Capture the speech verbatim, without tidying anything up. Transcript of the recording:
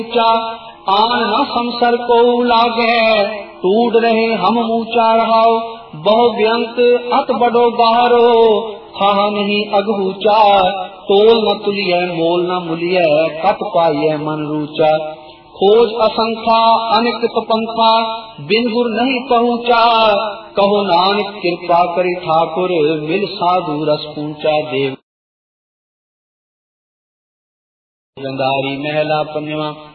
आन न संसर को लागे, टूट रहे हम ऊंचा रहाओ, बहु व्यंत अत बड़ो गहरो, खा नहीं अगूचा, तोल न तुलिय मोल न मुलिय, कत पाइय मन रूचा, खोज असंख्या अनेक पंथा, बिन गुर नहीं पहुँचा, कहो नानक कृपा करी ठाकुर, मिल साधु रस पूंचा। देव गंधारी महला पंजवा।